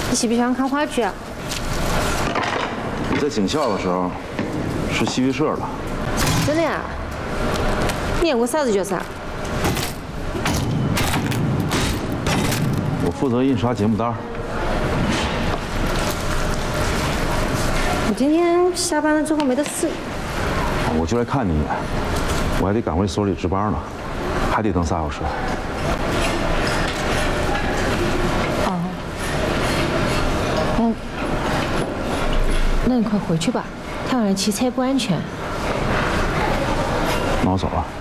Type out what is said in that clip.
你喜不喜欢看话剧啊？ 我在警校的时候是戏剧社的。 真的呀？你演过啥子角色啊？ 我负责印刷节目单。 我今天下班了之后没得事。 我就来看你一眼，我还得赶回所里值班呢，还得等3小时。 那你快回去吧，太晚了骑车不安全。 那我走了。